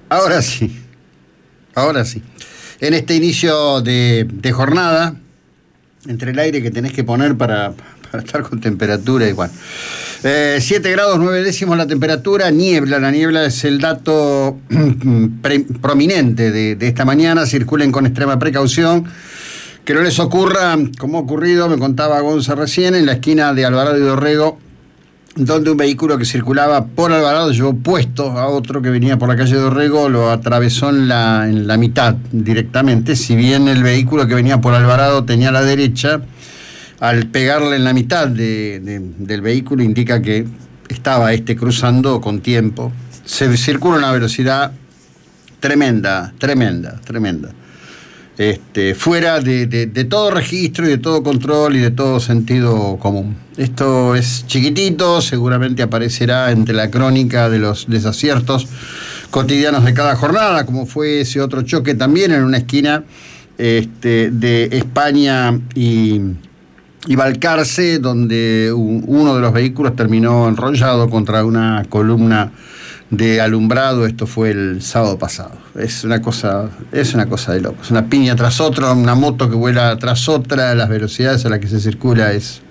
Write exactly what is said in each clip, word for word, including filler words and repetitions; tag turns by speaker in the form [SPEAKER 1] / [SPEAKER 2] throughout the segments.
[SPEAKER 1] Ahora sí, ahora sí. En este inicio de, de jornada, entre el aire que tenés que poner para, para estar con temperatura igual. Eh, siete grados nueve décimos la temperatura, niebla. La niebla es el dato pre, prominente de, de esta mañana. Circulen con extrema precaución. Que no les ocurra, como ha ocurrido, me contaba Gonza recién, en la esquina de Alvarado y Dorrego, donde un vehículo que circulaba por Alvarado llevó puesto a otro que venía por la calle Dorrego, lo atravesó en la, en la mitad directamente. Si bien el vehículo que venía por Alvarado tenía a la derecha, al pegarle en la mitad de, de, del vehículo indica que estaba este cruzando con tiempo. Se circula a una velocidad tremenda, tremenda, tremenda. Este, fuera de, de, de todo registro y de todo control y de todo sentido común. Esto es chiquitito, seguramente aparecerá entre la crónica de los desaciertos cotidianos de cada jornada, como fue ese otro choque también en una esquina este, de España y, y Balcarce, donde un, uno de los vehículos terminó enrollado contra una columna de alumbrado. Esto fue el sábado pasado. Es una cosa, es una cosa de locos. Una piña tras otra, una moto que vuela tras otra, las velocidades a las que se circula es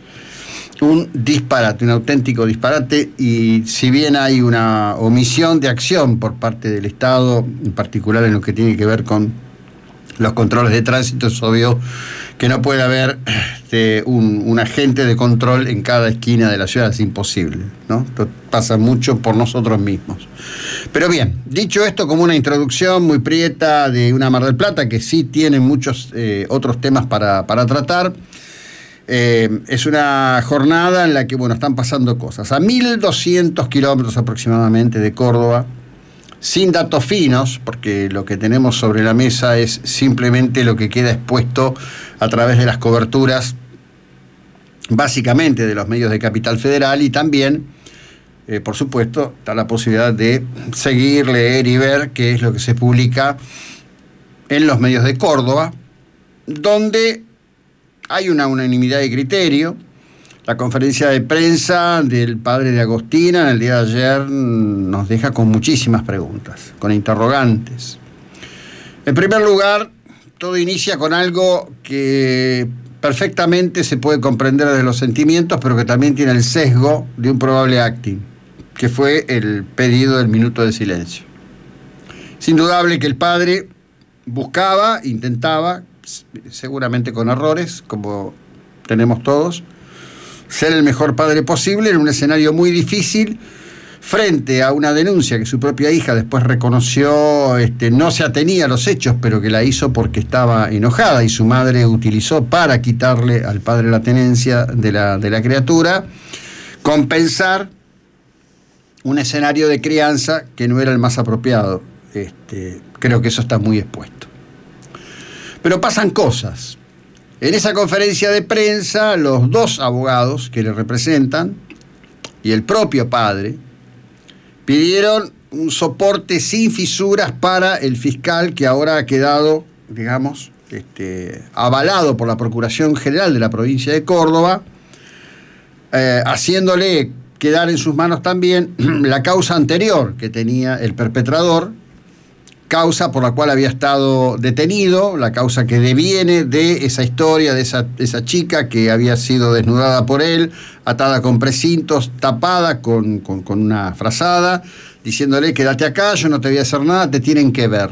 [SPEAKER 1] un disparate, un auténtico disparate. Y si bien hay una omisión de acción por parte del Estado, en particular en lo que tiene que ver con los controles de tránsito, es obvio que no puede haber este, un, un agente de control en cada esquina de la ciudad, es imposible, ¿no? Esto pasa mucho por nosotros mismos. Pero bien, dicho esto como una introducción muy prieta de una Mar del Plata que sí tiene muchos eh, otros temas para, para tratar, eh, es una jornada en la que, bueno, están pasando cosas. A mil doscientos kilómetros aproximadamente de Córdoba, sin datos finos, porque lo que tenemos sobre la mesa es simplemente lo que queda expuesto a través de las coberturas, básicamente de los medios de Capital Federal, y también, eh, por supuesto, está la posibilidad de seguir, leer y ver qué es lo que se publica en los medios de Córdoba, donde hay una unanimidad de criterio. La conferencia de prensa del padre de Agostina en el día de ayer nos deja con muchísimas preguntas, con interrogantes. En primer lugar, todo inicia con algo que perfectamente se puede comprender desde los sentimientos, pero que también tiene el sesgo de un probable acting, que fue el pedido del minuto de silencio. Es indudable que el padre buscaba, intentaba, seguramente con errores, como tenemos todos, ser el mejor padre posible en un escenario muy difícil, frente a una denuncia que su propia hija después reconoció, este, no se atenía a los hechos, pero que la hizo porque estaba enojada y su madre utilizó para quitarle al padre la tenencia de la, de la criatura, compensar un escenario de crianza que no era el más apropiado. Este, creo que eso está muy expuesto. Pero pasan cosas. En esa conferencia de prensa, los dos abogados que le representan y el propio padre pidieron un soporte sin fisuras para el fiscal que ahora ha quedado, digamos, este, avalado por la Procuración General de la provincia de Córdoba, eh, haciéndole quedar en sus manos también la causa anterior que tenía el perpetrador, causa por la cual había estado detenido, la causa que deviene de esa historia, de esa, de esa chica que había sido desnudada por él, atada con precintos, tapada con, con, con una frazada, diciéndole: quédate acá, yo no te voy a hacer nada, te tienen que ver.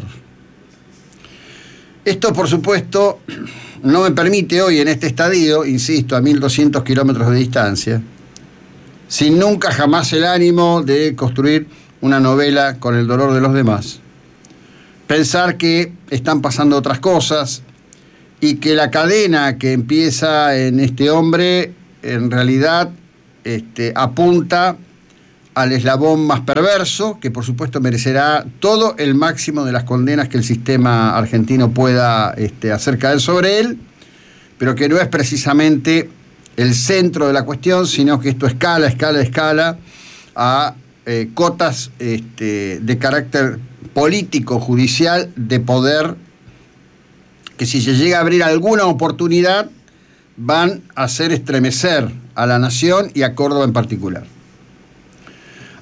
[SPEAKER 1] Esto, por supuesto, no me permite hoy en este estadio, insisto, a mil doscientos kilómetros de distancia, sin nunca jamás el ánimo de construir una novela con el dolor de los demás, pensar que están pasando otras cosas y que la cadena que empieza en este hombre en realidad este, apunta al eslabón más perverso, que por supuesto merecerá todo el máximo de las condenas que el sistema argentino pueda este, hacer caer sobre él, pero que no es precisamente el centro de la cuestión, sino que esto escala, escala, escala a eh, cotas este, de carácter político, judicial, de poder, que si se llega a abrir alguna oportunidad van a hacer estremecer a la nación y a Córdoba en particular.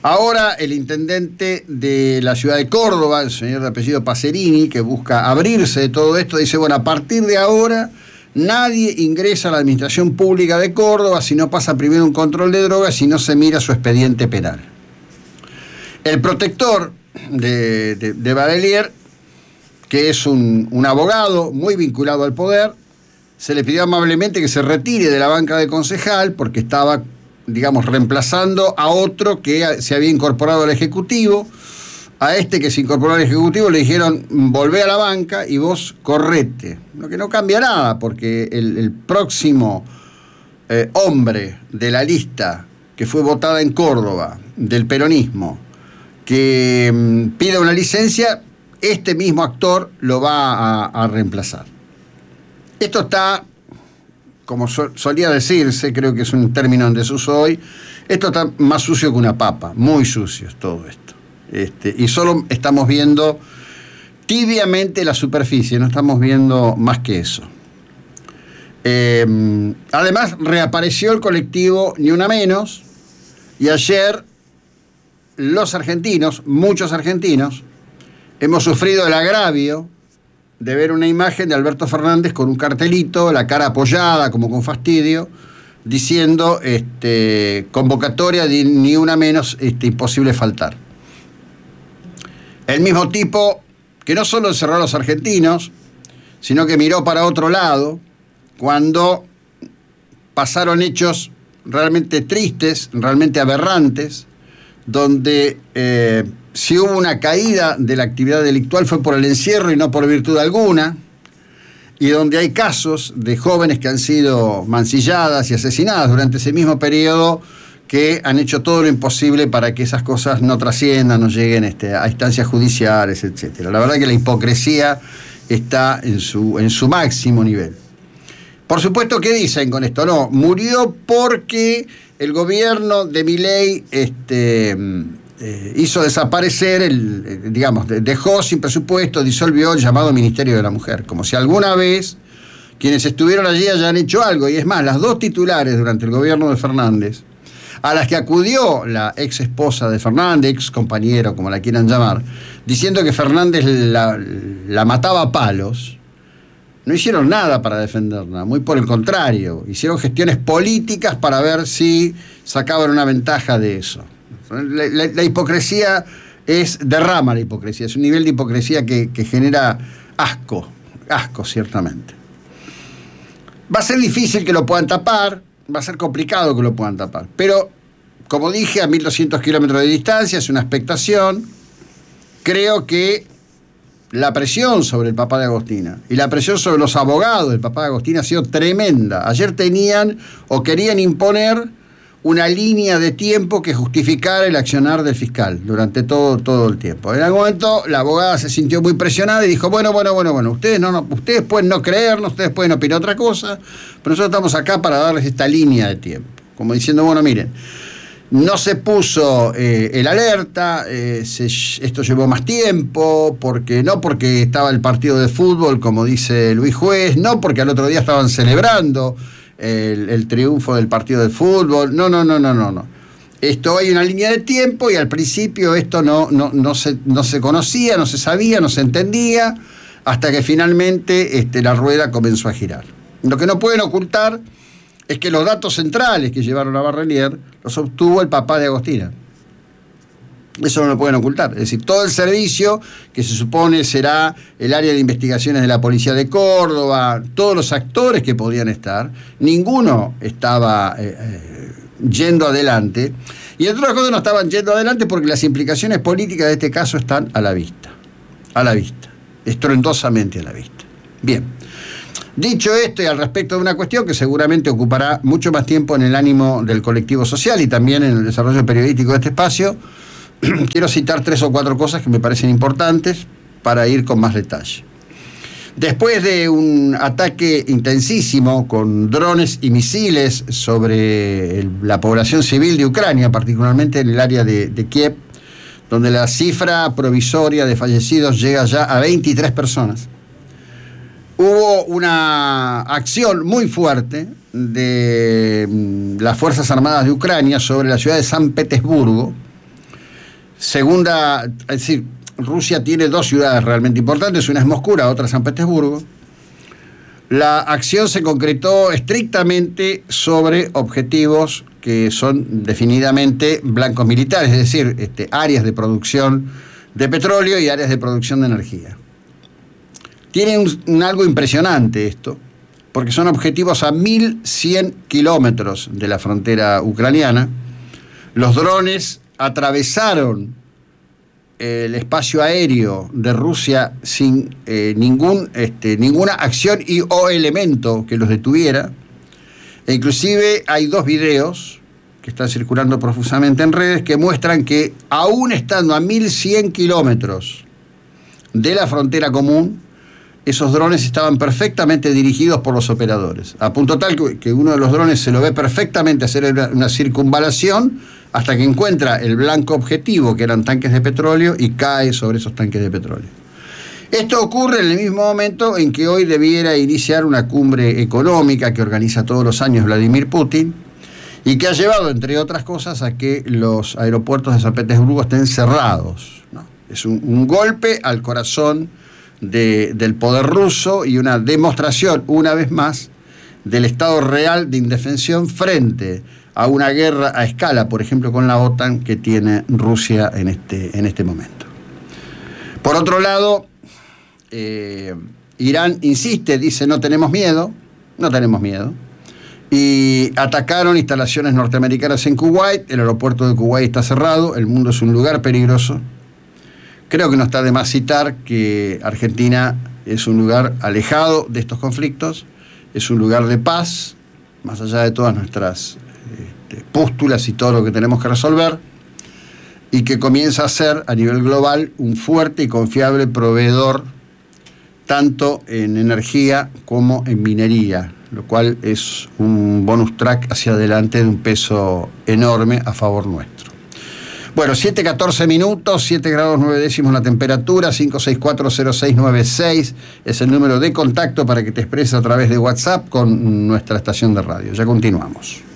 [SPEAKER 1] Ahora el intendente de la ciudad de Córdoba, el señor de apellido Pacerini, que busca abrirse de todo esto, dice, bueno, a partir de ahora nadie ingresa a la administración pública de Córdoba si no pasa primero un control de drogas y no se mira su expediente penal. El protector de, de, de Badelier, que es un, un abogado muy vinculado al poder, se le pidió amablemente que se retire de la banca de concejal porque estaba, digamos, reemplazando a otro que se había incorporado al Ejecutivo. A este que se incorporó al Ejecutivo le dijeron, volvé a la banca y vos correte. Lo que no cambia nada, porque el, el próximo eh, hombre de la lista que fue votada en Córdoba, del peronismo, que mm, pida una licencia, este mismo actor lo va a, a reemplazar. Esto está, como so, solía decirse, creo que es un término en desuso hoy, esto está más sucio que una papa, muy sucio es todo esto. Este, y solo estamos viendo tibiamente la superficie, no estamos viendo más que eso. Eh, además, reapareció el colectivo Ni Una Menos, y ayer los argentinos, muchos argentinos, hemos sufrido el agravio de ver una imagen de Alberto Fernández con un cartelito, la cara apoyada, como con fastidio, diciendo este, convocatoria de Ni Una Menos, este, imposible faltar. El mismo tipo que no solo encerró a los argentinos, sino que miró para otro lado cuando pasaron hechos realmente tristes, realmente aberrantes, donde eh, si hubo una caída de la actividad delictual fue por el encierro y no por virtud alguna, y donde hay casos de jóvenes que han sido mancilladas y asesinadas durante ese mismo periodo, que han hecho todo lo imposible para que esas cosas no trasciendan, no lleguen este, a instancias judiciales, etcétera. La verdad que la hipocresía está en su, en su máximo nivel. Por supuesto, ¿qué dicen con esto? No, murió porque el gobierno de Milei este, eh, hizo desaparecer, el, digamos, dejó sin presupuesto, disolvió el llamado Ministerio de la Mujer, como si alguna vez quienes estuvieron allí hayan hecho algo. Y es más, las dos titulares durante el gobierno de Fernández, a las que acudió la ex esposa de Fernández, ex compañero, como la quieran llamar, diciendo que Fernández la, la mataba a palos, no hicieron nada para defenderla, muy por el contrario, hicieron gestiones políticas para ver si sacaban una ventaja de eso. La, la, la hipocresía es, derrama la hipocresía, es un nivel de hipocresía que, que genera asco, asco ciertamente. Va a ser difícil que lo puedan tapar, va a ser complicado que lo puedan tapar, pero como dije, a mil doscientos kilómetros de distancia, es una expectación. Creo que la presión sobre el papá de Agostina y la presión sobre los abogados del papá de Agostina ha sido tremenda. Ayer tenían o querían imponer una línea de tiempo que justificara el accionar del fiscal durante todo, todo el tiempo. En algún momento la abogada se sintió muy presionada y dijo, bueno, bueno, bueno, bueno, ustedes, no, no, ustedes pueden no creernos, ustedes pueden opinar otra cosa, pero nosotros estamos acá para darles esta línea de tiempo. Como diciendo, bueno, miren, no se puso eh, el alerta, eh, se, esto llevó más tiempo, porque no porque estaba el partido de fútbol, como dice Luis Juez, no porque al otro día estaban celebrando el, el triunfo del partido de fútbol, no, no, no, no, no, no. Esto hay una línea de tiempo y al principio esto no, no, no, se, no se conocía, no se sabía, no se entendía, hasta que finalmente este, la rueda comenzó a girar. Lo que no pueden ocultar es que los datos centrales que llevaron a Badelier los obtuvo el papá de Agostina. Eso no lo pueden ocultar. Es decir, todo el servicio que se supone será el área de investigaciones de la policía de Córdoba, todos los actores que podían estar, ninguno estaba eh, eh, yendo adelante. Y entre otras cosas no estaban yendo adelante porque las implicaciones políticas de este caso están a la vista. A la vista. Estruendosamente a la vista. Bien. Dicho esto, y al respecto de una cuestión que seguramente ocupará mucho más tiempo en el ánimo del colectivo social y también en el desarrollo periodístico de este espacio, quiero citar tres o cuatro cosas que me parecen importantes para ir con más detalle. Después de un ataque intensísimo con drones y misiles sobre el, la población civil de Ucrania, particularmente en el área de, de Kiev, donde la cifra provisoria de fallecidos llega ya a veintitrés personas, hubo una acción muy fuerte de las Fuerzas Armadas de Ucrania sobre la ciudad de San Petersburgo, segunda, es decir, Rusia tiene dos ciudades realmente importantes, una es Moscú, la otra San Petersburgo. La acción se concretó estrictamente sobre objetivos que son definidamente blancos militares, es decir, este, áreas de producción de petróleo y áreas de producción de energía. Tiene un, un algo impresionante esto, porque son objetivos a mil cien kilómetros de la frontera ucraniana. Los drones atravesaron el espacio aéreo de Rusia sin eh, ningún, este, ninguna acción y o elemento que los detuviera. E inclusive hay dos videos que están circulando profusamente en redes que muestran que aún estando a mil cien kilómetros de la frontera común, esos drones estaban perfectamente dirigidos por los operadores, a punto tal que uno de los drones se lo ve perfectamente hacer una, una circunvalación hasta que encuentra el blanco objetivo, que eran tanques de petróleo, y cae sobre esos tanques de petróleo. Esto ocurre en el mismo momento en que hoy debiera iniciar una cumbre económica que organiza todos los años Vladimir Putin, y que ha llevado, entre otras cosas, a que los aeropuertos de San Petersburgo estén cerrados, ¿no? Es un, un golpe al corazón de, del poder ruso y una demostración, una vez más, del estado real de indefensión frente a una guerra a escala, por ejemplo, con la OTAN, que tiene Rusia en este, en este momento. Por otro lado, eh, Irán insiste, dice, no tenemos miedo, no tenemos miedo, y atacaron instalaciones norteamericanas en Kuwait. El aeropuerto de Kuwait está cerrado, el mundo es un lugar peligroso. Creo que no está de más citar que Argentina es un lugar alejado de estos conflictos, es un lugar de paz, más allá de todas nuestras este, pústulas y todo lo que tenemos que resolver, y que comienza a ser a nivel global un fuerte y confiable proveedor tanto en energía como en minería, lo cual es un bonus track hacia adelante de un peso enorme a favor nuestro. Bueno, siete catorce minutos, siete grados nueve décimos la temperatura, cinco seis cuatro cero seis nueve seis es el número de contacto para que te expreses a través de WhatsApp con nuestra estación de radio. Ya continuamos.